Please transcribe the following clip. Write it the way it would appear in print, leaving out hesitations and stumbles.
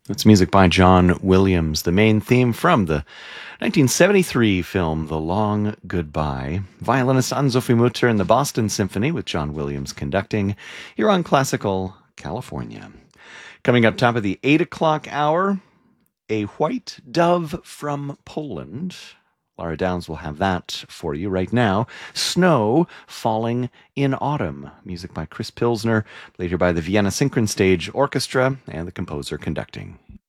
It's music by John Williams, the main theme from the 1973 film The Long Goodbye. Violinist Ann-Sophie Mutter and the Boston Symphony with John Williams conducting here on Classical California. Coming up top of the 8 o'clock hour, A White Dove from Poland. Laura Downs will have that for you right now. Snow Falling in Autumn. Music by Chris Pilsner, played here by the Vienna Synchron Stage Orchestra and the composer conducting.